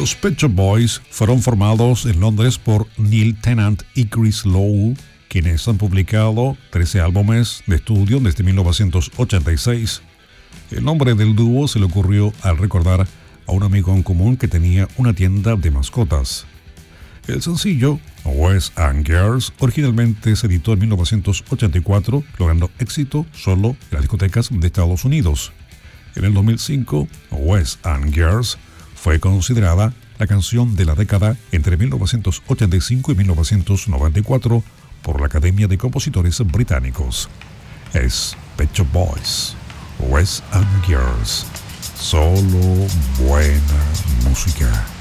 Los Pet Shop Boys fueron formados en Londres por Neil Tennant y Chris Lowe, quienes han publicado 13 álbumes de estudio desde 1986. El nombre del dúo se le ocurrió al recordar a un amigo en común que tenía una tienda de mascotas. El sencillo, Boys and Girls, originalmente se editó en 1984, logrando éxito solo en las discotecas de Estados Unidos. En el 2005, Boys and Girls fue considerada la canción de la década entre 1985 y 1994 por la Academia de Compositores Británicos. Es Pet Shop Boys, Boys and Girls, solo buena música.